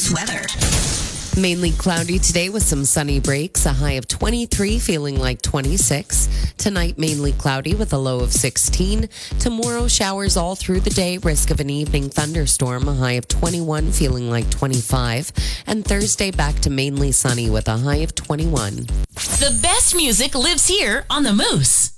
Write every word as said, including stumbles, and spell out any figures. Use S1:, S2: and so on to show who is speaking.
S1: Moose weather.
S2: Mainly cloudy today with some sunny breaks. A high of twenty-three, feeling like twenty-six. Tonight, mainly cloudy with a low of sixteen. Tomorrow, showers all through the day. Risk of an evening thunderstorm. A high of twenty-one, feeling like twenty-five. And Thursday, back to mainly sunny with a high of twenty-one.
S1: The best music lives here on the Moose.